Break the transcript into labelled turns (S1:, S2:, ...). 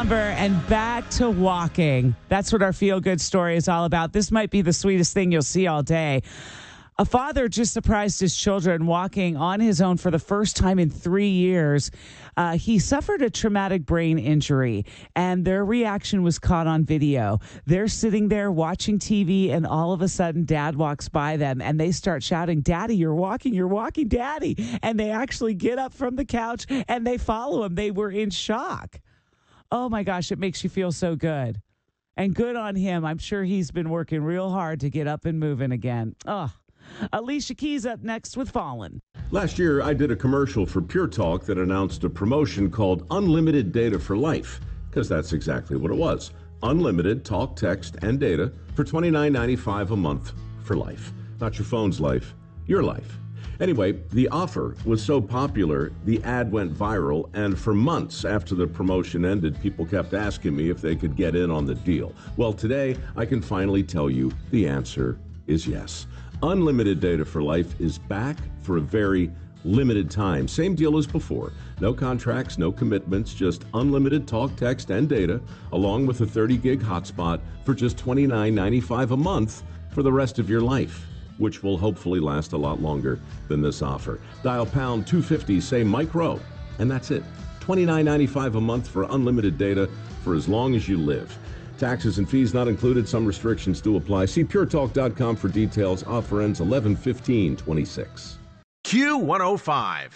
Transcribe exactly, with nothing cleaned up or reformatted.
S1: number and back to walking. That's what our feel-good story is all about. This might be the sweetest thing you'll see all day. A father just surprised his children walking on his own for the first time in three years. Uh, he suffered a traumatic brain injury, and their reaction was caught on video. They're sitting there watching T V, and all of a sudden, Dad walks by them, and they start shouting, "Daddy, you're walking, you're walking, Daddy." And they actually get up from the couch, and they follow him. They were in shock. Oh, my gosh, it makes you feel so good. And good on him. I'm sure he's been working real hard to get up and moving again. Oh. Alicia Keys up next with Fallen.
S2: Last year, I did a commercial for Pure Talk that announced a promotion called Unlimited Data for Life, because that's exactly what it was. Unlimited talk, text, and data for twenty-nine ninety-five a month for life. Not your phone's life, your life. Anyway, the offer was so popular, the ad went viral, and for months after the promotion ended, people kept asking me if they could get in on the deal. Well, today, I can finally tell you the answer is yes. Unlimited Data for Life is back for a very limited time. Same deal as before. No contracts, no commitments, just unlimited talk, text, and data, along with a thirty gig hotspot for just twenty-nine ninety-five a month for the rest of your life, which will hopefully last a lot longer than this offer. Dial pound two fifty, say Mike Rowe, and that's it. twenty-nine ninety-five a month for unlimited data for as long as you live. Taxes and fees not included. Some restrictions do apply. See pure talk dot com for details. Offer ends eleven fifteen twenty-six.
S3: Q one oh five.